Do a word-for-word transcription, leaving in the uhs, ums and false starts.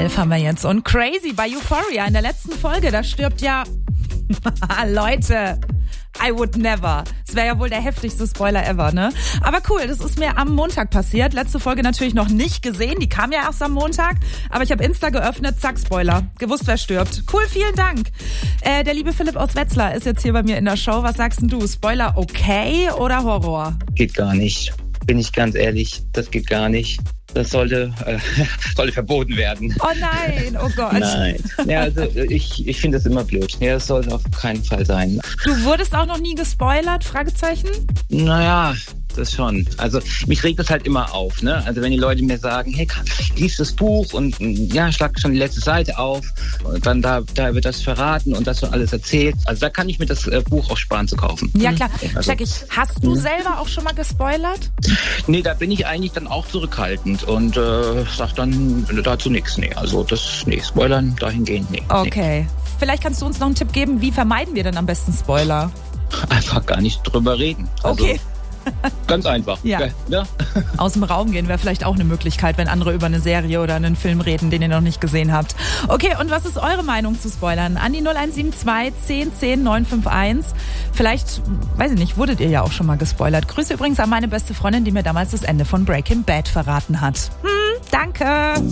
elf haben wir jetzt. Und Crazy bei Euphoria in der letzten Folge, da stirbt ja... Leute, I would never. Das wäre ja wohl der heftigste Spoiler ever, ne? Aber cool, das ist mir am Montag passiert. Letzte Folge natürlich noch nicht gesehen, die kam ja erst am Montag. Aber ich habe Insta geöffnet, zack, Spoiler. Gewusst, wer stirbt. Cool, vielen Dank. Äh, der liebe Philipp aus Wetzlar ist jetzt hier bei mir in der Show. Was sagst denn du? Spoiler okay oder Horror? Geht gar nicht. Bin ich ganz ehrlich, das geht gar nicht. Das sollte, äh, sollte verboten werden. Oh nein, oh Gott. Nein. Ja, also ich, ich finde das immer blöd. Ja, das sollte auf keinen Fall sein. Du wurdest auch noch nie gespoilert? Fragezeichen? Naja, das schon. Also mich regt das halt immer auf, ne? Also wenn die Leute mir sagen, hey, lies das Buch und ja, schlag schon die letzte Seite auf und dann da, da wird das verraten und das wird alles erzählt. Also da kann ich mir das äh, Buch auch sparen zu kaufen. Ja klar, also, check ich. Hast du selber auch schon mal gespoilert? Nee, da bin ich eigentlich dann auch zurückhaltend und äh, sag dann dazu nichts. Nee, also das, nee, Spoilern dahingehend, nee. Okay. Nee. Vielleicht kannst du uns noch einen Tipp geben, wie vermeiden wir denn am besten Spoiler? Einfach gar nicht drüber reden. Also, okay. Ganz einfach. Ja. Ja. Aus dem Raum gehen wäre vielleicht auch eine Möglichkeit, wenn andere über eine Serie oder einen Film reden, den ihr noch nicht gesehen habt. Okay, und was ist eure Meinung zu Spoilern? An die null eins sieben zwei, zehn, zehn, neun fünf eins. Vielleicht, weiß ich nicht, wurdet ihr ja auch schon mal gespoilert. Grüße übrigens an meine beste Freundin, die mir damals das Ende von Breaking Bad verraten hat. Hm, danke.